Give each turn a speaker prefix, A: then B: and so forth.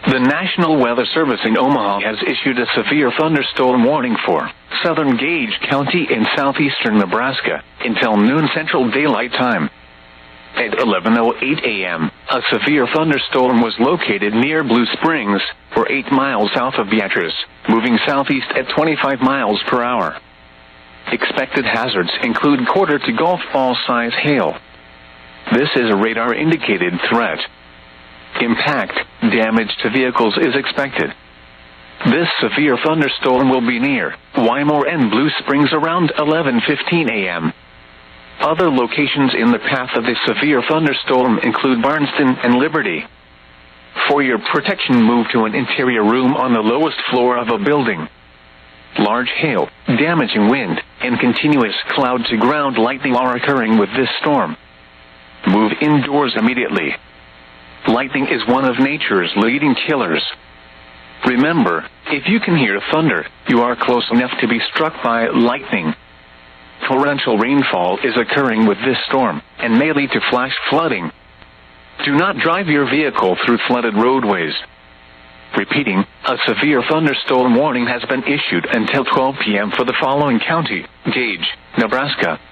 A: The National Weather Service in Omaha has issued a severe thunderstorm warning for southern Gage County in southeastern Nebraska until noon Central Daylight Time. At 11:08 a.m., a severe thunderstorm was located near Blue Springs, or 8 miles south of Beatrice, moving southeast at 25 miles per hour. Expected hazards include quarter to golf ball size hail. This is a radar-indicated threat. Impact, damage to vehicles is expected. This severe thunderstorm will be near Wymore and Blue Springs around 11:15 a.m. Other locations in the path of the severe thunderstorm include Barnston and Liberty. For your protection, move to an interior room on the lowest floor of a building. Large hail, damaging wind, and continuous cloud-to-ground lightning are occurring with this storm. Move indoors immediately. Lightning is one of nature's leading killers. Remember, if you can hear thunder, you are close enough to be struck by lightning. Torrential rainfall is occurring with this storm, and may lead to flash flooding. Do not drive your vehicle through flooded roadways. Repeating, a severe thunderstorm warning has been issued until 12 p.m. for the following county: Gage, Nebraska,